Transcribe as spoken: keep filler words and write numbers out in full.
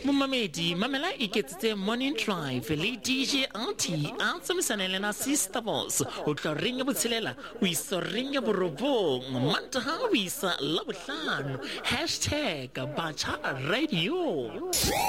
Momamedi mamela iketsetse Morning Drive le D J R T a tsamaisana le na Sister Boss o tla ringa botshelela o iso ringa borobong mantaha o isa la bohlano hashtag Bacha Radio.